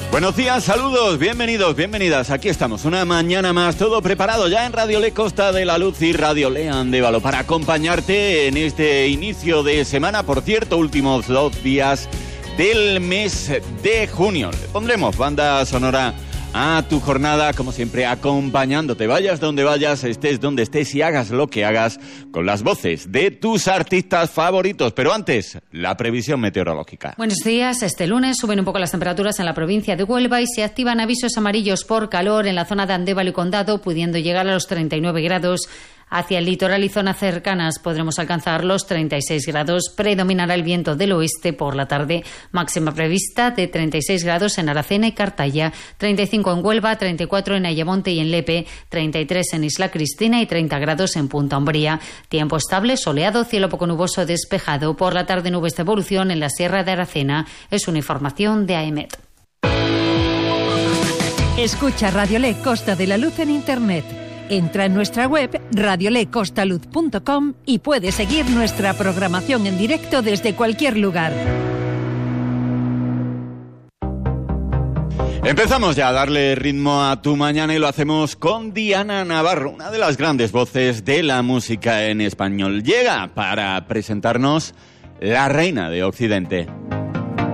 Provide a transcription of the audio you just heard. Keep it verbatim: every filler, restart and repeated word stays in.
Buenos días, saludos, bienvenidos, bienvenidas. Aquí estamos, una mañana más, todo preparado ya en Radio Le Costa de la Luz y Radio Le Andévalo para acompañarte en este inicio de semana. Por cierto, últimos dos días del mes de junio. Le pondremos banda sonora a tu jornada, como siempre, acompañándote. Vayas donde vayas, estés donde estés y hagas lo que hagas con las voces de tus artistas favoritos. Pero antes, la previsión meteorológica. Buenos días. Este lunes suben un poco las temperaturas en la provincia de Huelva y se activan avisos amarillos por calor en la zona de Andévalo y Condado, pudiendo llegar a los treinta y nueve grados. Hacia el litoral y zonas cercanas podremos alcanzar los treinta y seis grados. Predominará el viento del oeste por la tarde. Máxima prevista de treinta y seis grados en Aracena y Cartaya, treinta y cinco en Huelva, treinta y cuatro en Ayamonte y en Lepe, treinta y tres en Isla Cristina y treinta grados en Punta Umbría. Tiempo estable, soleado, cielo poco nuboso, despejado. Por la tarde nubes de evolución en la Sierra de Aracena. Es una información de A E M E T. Escucha Radio Le Costa de la Luz en Internet. Entra en nuestra web radio le costa luz punto com y puedes seguir nuestra programación en directo desde cualquier lugar. Empezamos ya a darle ritmo a tu mañana y lo hacemos con Diana Navarro, una de las grandes voces de la música en español. Llega para presentarnos La Reina de Occidente.